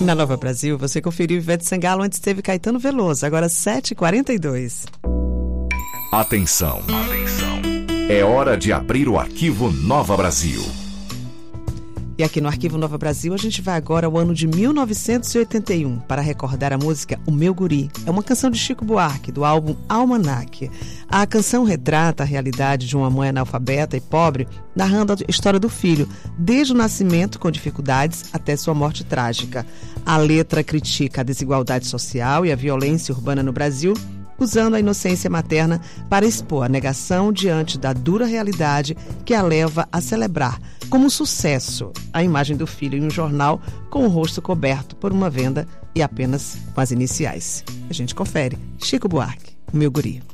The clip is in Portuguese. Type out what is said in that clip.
Na Nova Brasil, você conferiu Ivete Sangalo, antes teve Caetano Veloso, agora 7h42. Atenção. É hora de abrir o arquivo Nova Brasil. E aqui no Arquivo Nova Brasil, a gente vai agora ao ano de 1981 para recordar a música O Meu Guri. É uma canção de Chico Buarque, do álbum Almanac. A canção retrata a realidade de uma mãe analfabeta e pobre, narrando a história do filho, desde o nascimento com dificuldades até sua morte trágica. A letra critica a desigualdade social e a violência urbana no Brasil, usando a inocência materna para expor a negação diante da dura realidade que a leva a celebrar como um sucesso a imagem do filho em um jornal com o rosto coberto por uma venda e apenas com as iniciais. A gente confere. Chico Buarque, O Meu Guri.